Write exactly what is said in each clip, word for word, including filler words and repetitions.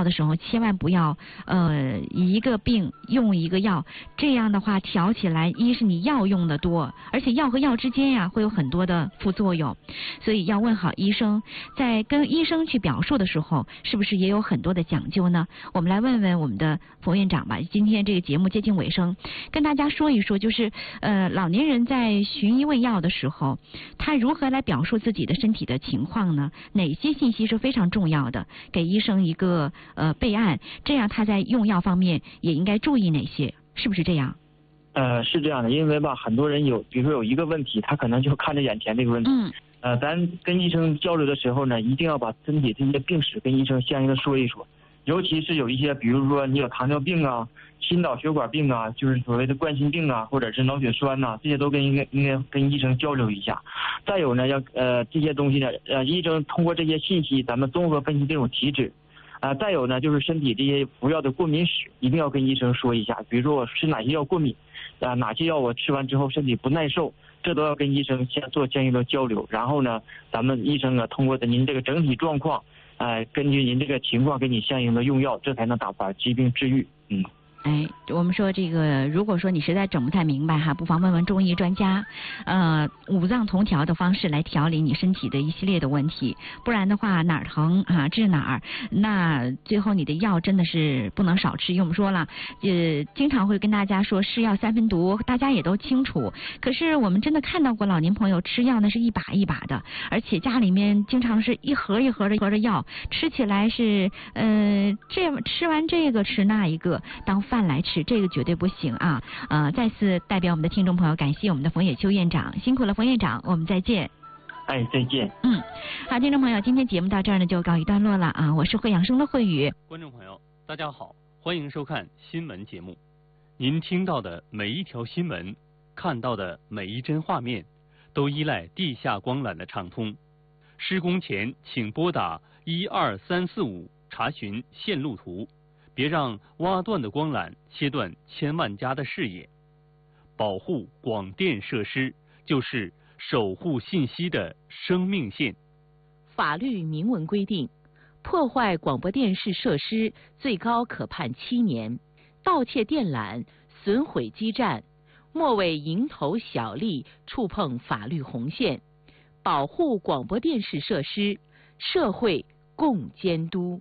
药的时候，千万不要呃一个病用一个药，这样的话调起来，一是你药用的多，而且药和药之间呀会有很多的副作用，所以要问好医生。在跟医生去表述的时候，是不是也有很多的讲究呢？我们来问问我们的冯院长吧。今天这个节目接近尾声，跟大家说一说，就是呃老年人在寻医问药的时候，他如何来表述自己的身体的情况呢？哪些信息是非常重要的，给医生一个呃备案，这样他在用药方面也应该注意哪些，是不是这样？ 呃，是这样的，因为吧，很多人有，比如说有一个问题，他可能就看着眼前这个问题。 嗯。 呃，咱跟医生交流的时候呢，一定要把身体这些病史跟医生相应的说一说，尤其是有一些，比如说你有糖尿病啊、心脑血管病啊，就是所谓的冠心病啊，或者是脑血栓呐、啊，这些都跟应该应该跟医生交流一下。再有呢，要呃这些东西呢，呃医生通过这些信息，咱们综合分析这种体质。啊、呃，再有呢，就是身体这些服药的过敏史，一定要跟医生说一下。比如说我吃哪些药过敏，啊、呃，哪些药我吃完之后身体不耐受，这都要跟医生先做相应的交流。然后呢，咱们医生呢，通过的您这个整体状况，呃，根据您这个情况给你相应的用药，这才能打把疾病治愈。嗯。 哎，我们说这个，如果说你实在整不太明白哈，不妨问问中医专家，呃，五脏同调的方式来调理你身体的一系列的问题，不然的话哪儿疼啊治哪儿，那最后你的药真的是不能少吃。因为我们说了，呃，经常会跟大家说是药三分毒，大家也都清楚。可是我们真的看到过老年朋友吃药那是一把一把的，而且家里面经常是一盒一盒的盒的药，吃起来是呃这吃完这个吃那一个当饭来吃，这个绝对不行啊！呃，再次代表我们的听众朋友，感谢我们的冯野秋院长，辛苦了，冯院长，我们再见。 哎，再见。 嗯，好，听众朋友，今天节目到这儿呢就告一段落了啊！我是会养生的慧宇。 观众朋友，大家好，欢迎收看新闻节目。您听到的每一条新闻，看到的每一帧画面，都依赖地下光缆的畅通。施工前，请拨打一二三四五查询线路图。别让挖断的光缆切断千万家的视野。保护广电设施就是守护信息的生命线。 法律明文规定，破坏广播电视设施最高可判七年，盗窃电缆、损毁基站，莫为蝇头小利触碰法律红线。保护广播电视设施，社会共监督。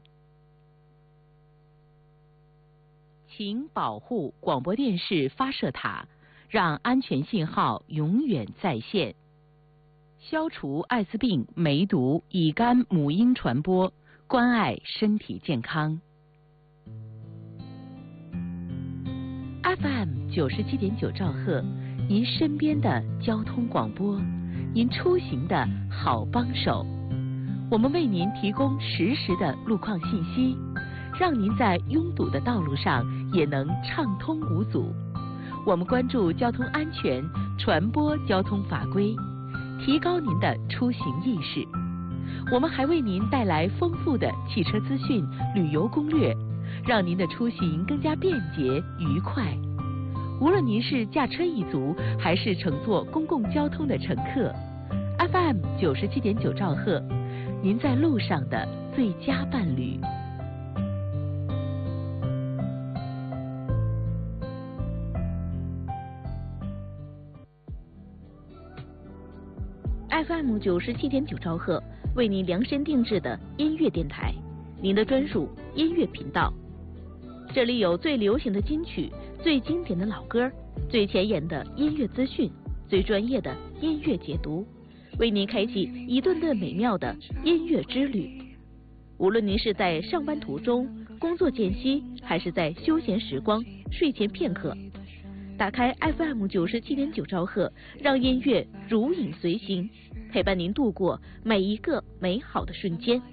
请保护广播电视发射塔，让安全信号永远在线。消除艾滋病、梅毒、乙肝、母婴传播，关爱身体健康。F M 九十七点九兆赫，您身边的交通广播，您出行的好帮手。我们为您提供实时的路况信息，让您在拥堵的道路上也能畅通无阻。我们关注交通安全，传播交通法规，提高您的出行意识。我们还为您带来丰富的汽车资讯、旅游攻略，让您的出行更加便捷愉快。无论您是驾车一族，还是乘坐公共交通的乘客 ，F M 九十七点九兆赫，您在路上的最佳伴侣。 F M 九十七点九兆赫，为您量身定制的音乐电台，您的专属音乐频道。这里有最流行的金曲、最经典的老歌、最前沿的音乐资讯、最专业的音乐解读，为您开启一顿顿美妙的音乐之旅。无论您是在上班途中、工作间隙，还是在休闲时光、睡前片刻，打开 F M 九十七点九兆赫，让音乐如影随形，陪伴您度过每一个美好的瞬间。